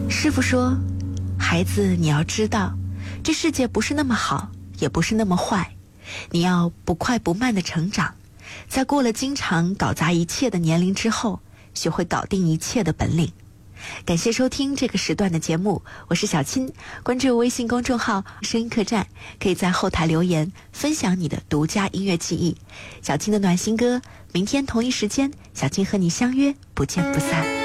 师父说，孩子，你要知道，这世界不是那么好，也不是那么坏，你要不快不慢地成长，在过了经常搞砸一切的年龄之后，学会搞定一切的本领。感谢收听这个时段的节目，我是小青，关注微信公众号声音客栈，可以在后台留言分享你的独家音乐记忆。小青的暖心歌，明天同一时间，小青和你相约，不见不散。